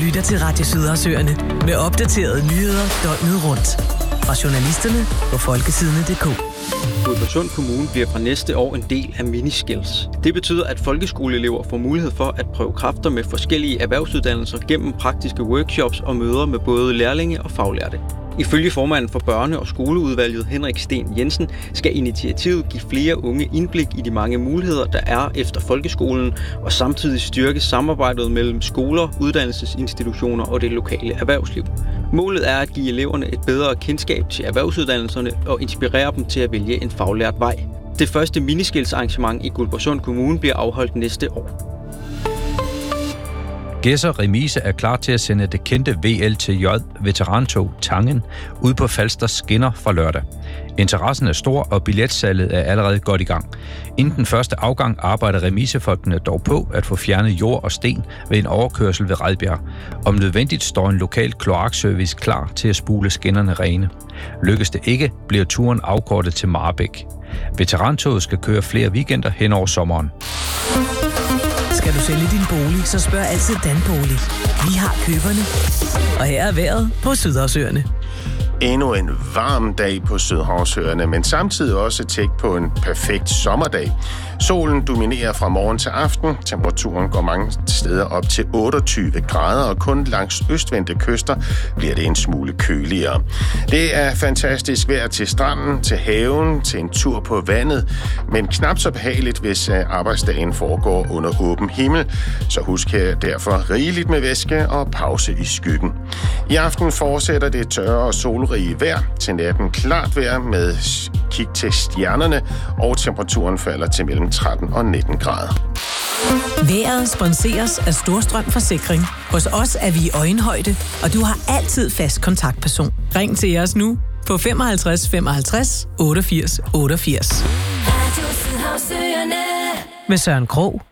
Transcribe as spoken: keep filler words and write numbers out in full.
lytter til Radio Sydersøerne med opdaterede nyheder døgnet rundt. Fra journalisterne på folkesidene punktum d k. Guldborgsund Kommune bliver fra næste år en del af Miniskills. Det betyder, at folkeskoleelever får mulighed for at prøve kræfter med forskellige erhvervsuddannelser gennem praktiske workshops og møder med både lærlinge og faglærte. Ifølge formanden for børne- og skoleudvalget Henrik Sten Jensen skal initiativet give flere unge indblik i de mange muligheder, der er efter folkeskolen, og samtidig styrke samarbejdet mellem skoler, uddannelsesinstitutioner og det lokale erhvervsliv. Målet er at give eleverne et bedre kendskab til erhvervsuddannelserne og inspirere dem til at vælge en faglært vej. Det første miniskilsarrangement i Guldborgsund Kommune bliver afholdt næste år. Gedser Remise er klar til at sende det kendte V L T J veterantog Tangen ud på Falsters skinner fra lørdag. Interessen er stor, og billetsalget er allerede godt i gang. Inden den første afgang arbejder remisefolkene dog på at få fjernet jord og sten ved en overkørsel ved Redbjerg. Om nødvendigt står en lokal kloakservice klar til at spule skinnerne rene. Lykkes det ikke, bliver turen afkortet til Marbæk. Veterantoget skal køre flere weekender hen over sommeren. Skal du sælge din bolig, så spørg altid Danbolig. Vi har køberne. Og her er vejret på Sydersøerne. Endnu en varm dag på Sydhavsøerne, men samtidig også tæt på en perfekt sommerdag. Solen dominerer fra morgen til aften. Temperaturen går mange steder op til otteogtyve grader, og kun langs østvendte kyster bliver det en smule køligere. Det er fantastisk vejr til stranden, til haven, til en tur på vandet, men knap så behageligt, hvis arbejdsdagen foregår under åben himmel. Så husk her derfor rigeligt med væske og pause i skyggen. I aften fortsætter det tørre og solrige vejr. Til natten klart vejr med kig til stjernerne, og temperaturen falder til mellem tretten og nitten grader. Vejret sponseres af Storstrøm Forsikring. Hos os er vi i øjenhøjde, og du har altid fast kontaktperson. Ring til os nu på femoghalvtreds femoghalvtreds otteogfirs otteogfirs. Med Søren Krog.